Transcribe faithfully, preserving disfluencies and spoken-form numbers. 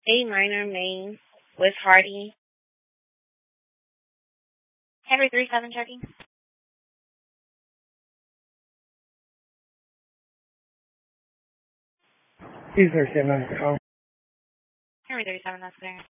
A minor main with Hardy. Henry three seven checking. Caesar seven, call. Henry three seven, that's there.